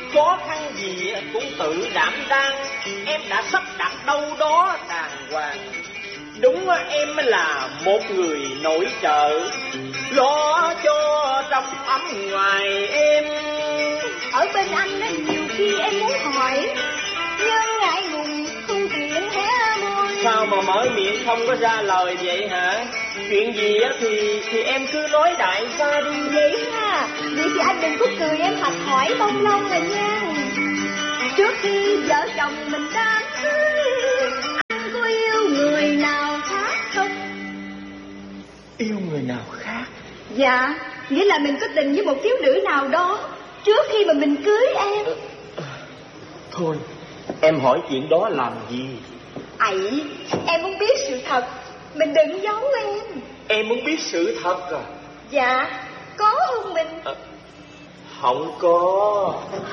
khó khăn gì cũng tự đảm đang. Em đã sắp đặt đâu đó đàng hoàng. Đúng em là một người nội trợ, lo cho trong ấm ngoài em. Ở bên anh nhiều khi em muốn hỏi, nhưng ngại ngùng không tiện hé môi. Sao mà mở miệng không có ra lời vậy hả? Chuyện gì thì em cứ nói đại ra đi. Vậy ha, vậy thì anh đừng có cười em học hỏi bông lông rồi nha. Trước khi vợ chồng mình đám cưới, anh có yêu người nào khác không? Yêu người nào khác? Dạ, nghĩa là mình có tình với một thiếu nữ nào đó trước khi mà mình cưới em. Thôi, em hỏi chuyện đó làm gì? Ấy, em muốn biết sự thật, mình đừng giấu em. Em muốn biết sự thật à? Dạ, có không mình? Không có.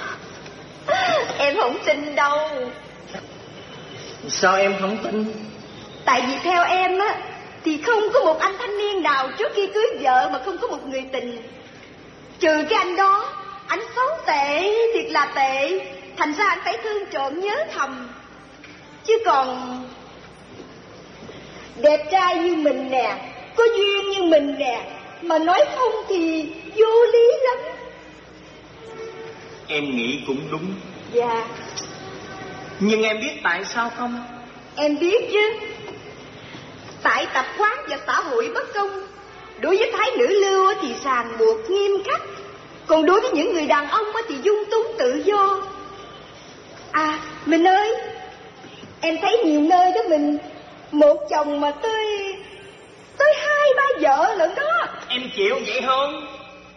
Em không tin đâu. Sao em không tin? Tại vì theo em á, thì không có một anh thanh niên nào trước khi cưới vợ mà không có một người tình. Trừ cái anh đó, anh xấu tệ, thiệt là tệ. Thành ra anh phải thương trộm nhớ thầm. Chứ còn đẹp trai như mình nè, có duyên như mình nè, mà nói không thì vô lý lắm. Em nghĩ cũng đúng. Dạ. Nhưng em biết tại sao không? Em biết chứ. Tại tập quán và xã hội bất công. Đối với phái nữ lưu thì ràng buộc nghiêm khắc, còn đối với những người đàn ông thì dung túng tự do. À, mình ơi, em thấy nhiều nơi đó mình, một chồng mà tới 2-3 vợ lận đó. Em chịu vậy không?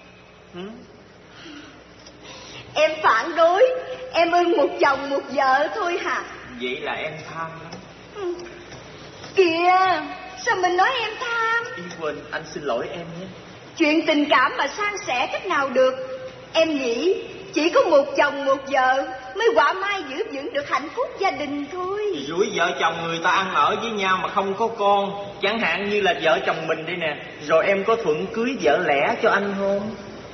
Em phản đối, em ưng một chồng một vợ thôi hả? Vậy là em tham lắm. Kìa, sao mình nói em tham? Quên, anh xin lỗi em nhé. Chuyện tình cảm mà san sẻ cách nào được. Em nghĩ chỉ có một chồng một vợ mới quả mai giữ vững được hạnh phúc gia đình thôi. Rủi vợ chồng người ta ăn ở với nhau mà không có con, chẳng hạn như là vợ chồng mình đây nè, rồi em có thuận cưới vợ lẽ cho anh không?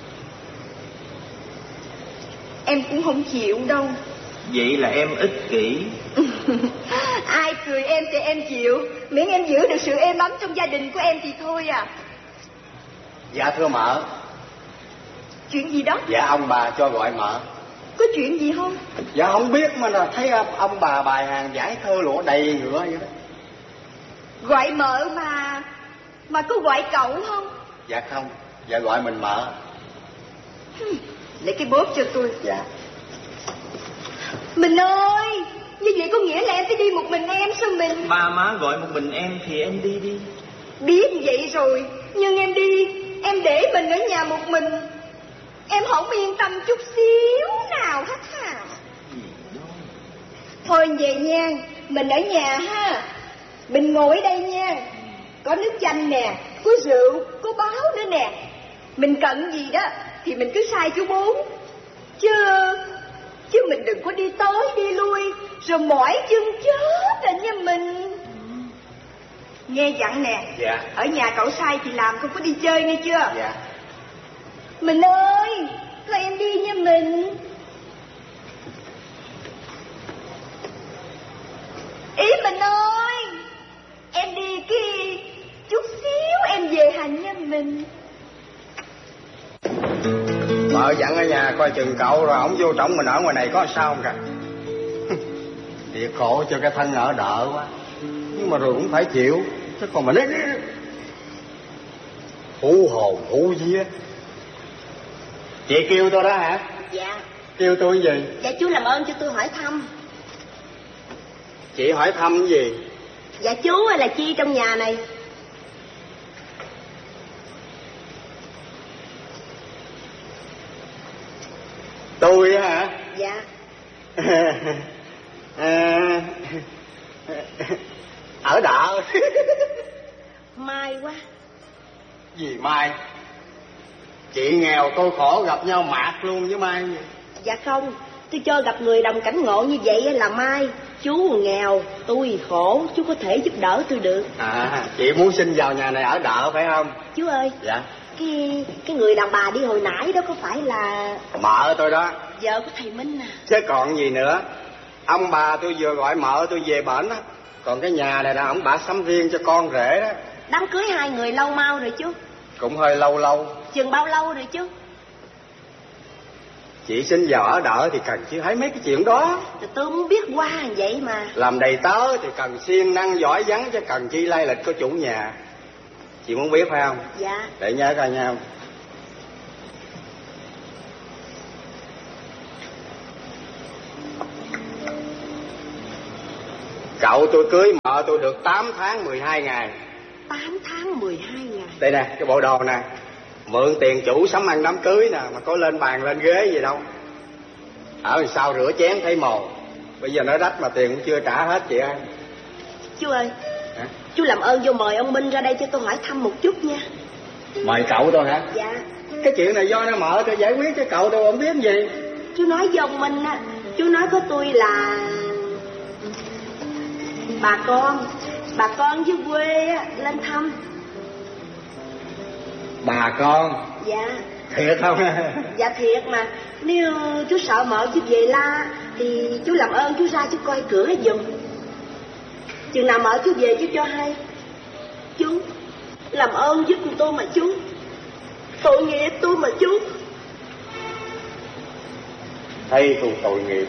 Em cũng không chịu đâu. Vậy là em ích kỷ. Ai cười em thì em chịu, miễn em giữ được sự êm ấm trong gia đình của em thì thôi à. Dạ thưa mợ. Chuyện gì đó? Dạ ông bà cho gọi mợ. Có chuyện gì không? Dạ không biết mà là thấy ông bà bài hàng giải thơ lụa đầy ngựa vậy đó. Gọi mợ mà có gọi cậu không? Dạ không, dạ gọi mình mợ. Lấy cái bóp cho tôi. Dạ. Mình ơi, như vậy có nghĩa là em phải đi một mình em sao mình? Ba má gọi một mình em thì em đi đi. Biết vậy rồi, nhưng em đi, em để mình ở nhà một mình, em không yên tâm chút xíu nào hết hả? Thôi về nha, mình ở nhà ha. Mình ngồi ở đây nha. Có nước chanh nè, có rượu, có báo nữa nè. Mình cần gì đó thì mình cứ sai chú Bốn. Chứ mình đừng có đi tới đi lui rồi mỏi chân chết rồi nha mình. Nghe dặn nè. Dạ. Ở nhà cậu sai thì làm, không có đi chơi nghe chưa? Dạ. Mình ơi, thôi em đi nha mình. Ý mình ơi, em đi cái chút xíu em về hành nha mình. Vợ dặn ở nhà coi chừng cậu rồi ổng vô trọng mình ở ngoài này có sao không kìa. Thiệt khổ cho cái thân ở đợ quá. Nhưng mà rồi cũng phải chịu. Chứ còn mà nói hú hồn hú vía. Chị kêu tôi đó hả? Dạ. Kêu tôi cái gì? Dạ chú làm ơn cho tôi hỏi thăm. Chị hỏi thăm cái gì? Dạ chú là chi trong nhà này? Tôi hả? Dạ. Ở đợ. May quá. Gì Mai? Chị nghèo tôi khổ gặp nhau mạt luôn với Mai vậy. Dạ không, tôi cho gặp người đồng cảnh ngộ như vậy là may. Chú nghèo, tôi khổ, chú có thể giúp đỡ tôi được. À, chị muốn xin vào nhà này ở đợ phải không? Chú ơi. Dạ. Cái người đàn bà đi hồi nãy đó có phải là... Mợ tôi đó. vợ của thầy Minh à. Chứ còn gì nữa. Ông bà tôi vừa gọi mợ tôi về bển á. Còn cái nhà này là ông bà sắm riêng cho con rể đó. Đám cưới hai người lâu mau rồi chứ? Cũng hơi lâu. Chừng bao lâu rồi chứ? Chị xin vào ở đỡ thì cần chứ thấy mấy cái chuyện đó. Tôi muốn biết qua vậy mà. Làm đầy tớ thì cần siêng năng giỏi vắng, chứ cần chi lai lịch của chủ nhà. Chị muốn biết phải không? Dạ. Để nhớ coi nha. Cậu tôi cưới mợ tôi được 8 tháng 12 ngày. 8 tháng 12 ngày. Đây nè, cái bộ đồ nè. Mượn tiền chủ sắm ăn đám cưới nè, mà có lên bàn lên ghế gì đâu. Ở đằng sau rửa chén thấy mồ. Bây giờ nó đắt mà tiền cũng chưa trả hết chị ơi. Chú ơi. Hả? Chú làm ơn vô mời ông Minh ra đây cho tôi hỏi thăm một chút nha. Mời cậu tôi hả? Dạ. Cái chuyện này do nó mợ tôi giải quyết, chứ cậu tôi không biết gì. Chú nói với ông Minh á, chú nói có tôi là bà con dưới quê á, lên thăm. Bà con? Dạ. Thiệt không? Dạ thiệt mà. Nếu chú sợ mợ chú về la thì chú làm ơn chú ra chú coi cửa giùm. Chừng nào mợ chú về chú cho hay. Chú làm ơn giúp tôi mà chú. Tội nghiệp tôi mà chú. Thấy tôi tội nghiệp.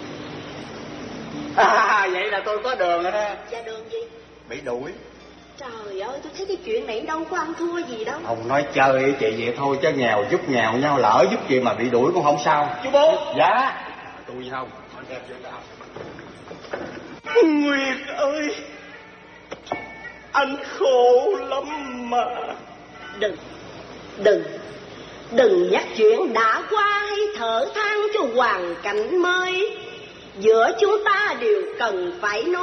Vậy là tôi có đường rồi đó. Dạ đường gì? Bị đuổi. Trời ơi, tôi thấy cái chuyện này đâu có ăn thua gì đâu. Ông nói chơi với chị vậy thôi, chứ nghèo giúp nghèo nhau, lỡ giúp chị mà bị đuổi cũng không sao. Chú Bốn. Dạ. Tôi không. Nguyệt ơi, anh khổ lắm mà. Đừng nhắc chuyện đã qua, hay thở than cho hoàn cảnh mới. Giữa chúng ta đều cần phải nói